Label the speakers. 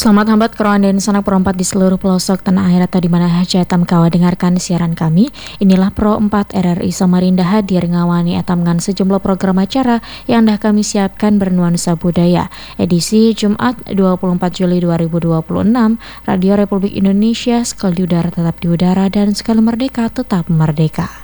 Speaker 1: Selamat hambat keroan dan sanak perompat di seluruh pelosok tanah air atau di mana hajatam kawa dengarkan siaran kami. Inilah Pro 4 RRI Samarinda hadir ngawani atamngan sejumlah program acara yang dah kami siapkan bernuansa budaya. Edisi Jumat 24 Juli 2026, Radio Republik Indonesia sekali udara tetap di udara dan sekali merdeka tetap merdeka.